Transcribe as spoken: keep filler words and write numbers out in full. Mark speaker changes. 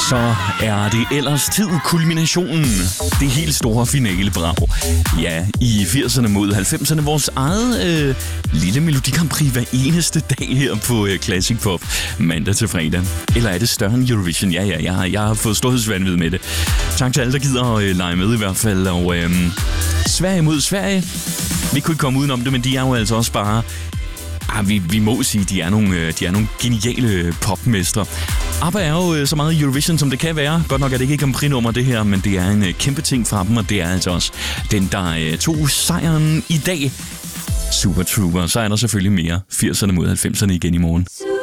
Speaker 1: Så er det ellers tid, kulminationen. Det helt store finalebrag. Ja, i firserne mod halvfemserne, vores eget øh, lille Melodi Grand Prix hver eneste dag her på øh, Classic Pop, mandag til fredag. Eller er det større end Eurovision? Ja, ja, jeg, jeg har fået storhedsvanvid med det. Tak til alle, der gider at øh, lege med i hvert fald. Og øh, Sverige mod Sverige. Vi kunne ikke komme udenom det, men de er jo altså også bare... Ah, vi, vi må sige, at de er nogle, de er nogle geniale popmestre. ABBA er jo så meget Eurovision, som det kan være. Godt nok er det ikke Grand Prix-nummer, det her, men det er en kæmpe ting fra dem, og det er altså også den, der tog sejren i dag. Super Trooper. Så er der selvfølgelig mere firserne mod halvfemserne igen i morgen.